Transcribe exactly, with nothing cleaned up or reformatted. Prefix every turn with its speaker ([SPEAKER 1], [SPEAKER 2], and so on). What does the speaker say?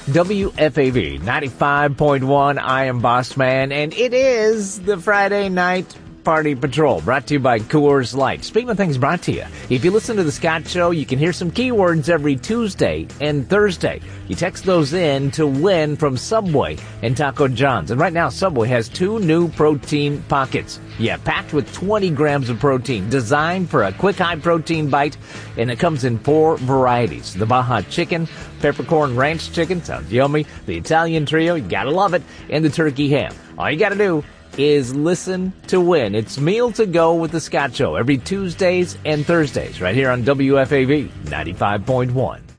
[SPEAKER 1] W F A V ninety-five point one, I am Boss Man, and it is the Friday Night Party Patrol, brought to you by Coors Light. Speaking of things brought to you, if you listen to The Scott Show, you can hear some keywords every Tuesday and Thursday. You text those in to win from Subway and Taco John's. And right now, Subway has two new protein pockets. Yeah, packed with twenty grams of protein, designed for a quick high-protein bite, and it comes in four varieties. The Baja Chicken, Peppercorn Ranch Chicken, sounds yummy, the Italian Trio, you gotta love it, and the Turkey Ham. All you gotta do is listen to win. It's Meal to Go with The Scott Show every Tuesdays and Thursdays right here on W F A V ninety-five point one.